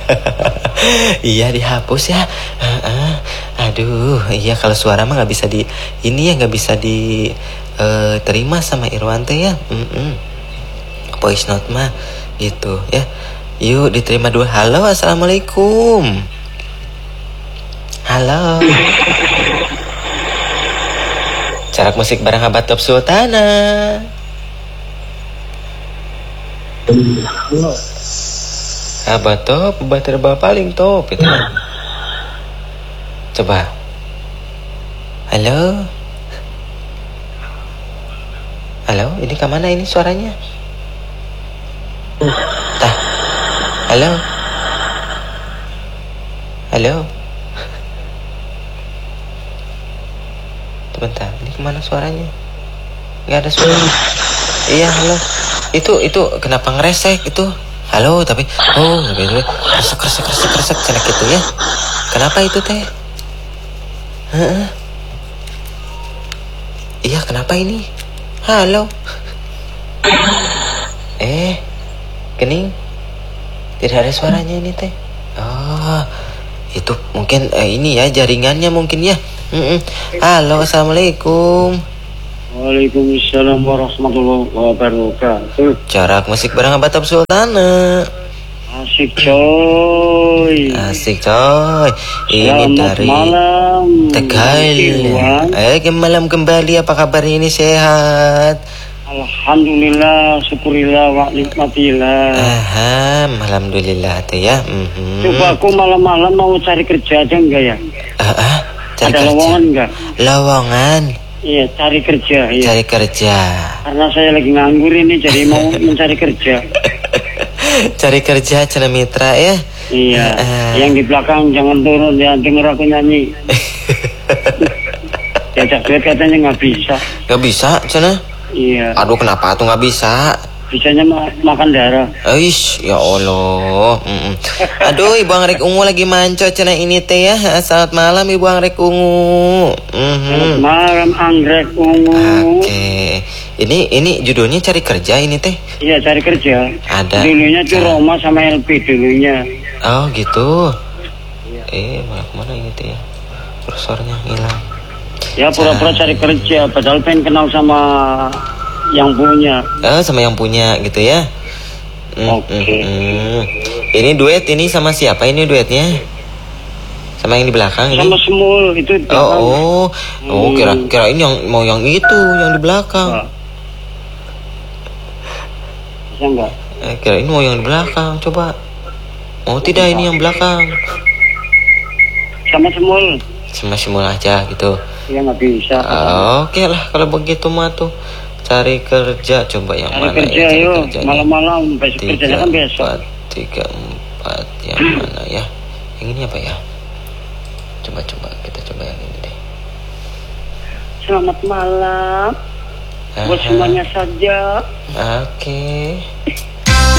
Iya dihapus ya. Aduh, iya kalau suara mah nggak bisa di ini ya nggak bisa di terima sama Irwan teh ya. Voice note mah gitu ya. Yuk diterima dulu. Halo, assalamualaikum. Halo. Carak musik bareng Abah Top Sultana. Halo. Abah Top, Abah paling top itu. Coba. Halo. Halo, ini kemana ini suaranya? Tah. Halo. Halo. Bentar, ini kemana suaranya? Gak ada suara. Iya, halo. Itu kenapa ngeresek itu? Halo, tapi kresek cenek gitu ya. Kenapa itu teh? Iya, kenapa ini? Halo. Kening. Tidak ada suaranya ini teh. Oh, itu mungkin ini ya jaringannya mungkin ya. Halo, assalamualaikum. Waalaikumsalam warahmatullahi wabarakatuh. Carak musik bareng Abah Top Sultana. Asik coy. Ini Selamat dari malam Tegal. Malam kembali, apa kabarnya ini, sehat? Alhamdulillah, syukurillah wa nikmatillah. Alhamdulillah teh ya. Coba aku malam-malam mau cari kerja aja enggak ya? Cari ada kerja. lowongan enggak? Lowongan. Iya, cari kerja. Iya. Cari kerja. Karena saya lagi nganggur ini, jadi mau mencari kerja. Cari kerja, Cina Mitra ya. Iya. Yang di belakang jangan turun ya, denger aku nyanyi. Diajak duet katanya nggak bisa. Nggak bisa, Cina? Iya. Aduh, kenapa tuh nggak bisa? Bisanya makan darah. Aish, ya Allah. Aduh, Ibu Anggrek Ungu lagi manco cina ini teh ya. Selamat malam Ibu Anggrek Ungu. Selamat malam Anggrek Ungu. Oke. Ini judulnya cari kerja ini teh. Iya, cari kerja. Ada. Dulunya tuh Roma sama LP dulunya. Oh, gitu. Malah kemana ini teh ya? Kursornya hilang. Ya, pura-pura cari kerja, padahal pengen kenal sama yang punya. Sama yang punya gitu ya. Oke. Ini duet ini sama siapa ini duetnya? Sama yang di belakang ini? Sama Semul itu. Kira ini yang itu yang di belakang. Bisa enggak? Kira ini mau yang di belakang, coba. Tidak ini yang belakang. Sama Semul. Sama Semul aja gitu. Iya, nggak bisa. Oke lah kalau begitu mah tuh. Cari kerja, coba yang cari mana kerja, ya? Cari kerja malam-malam, besok kerjanya kan besok. 34 yang mana ya? Yang ini apa ya? Coba kita coba yang ini deh. Selamat malam buat semuanya saja. Oke.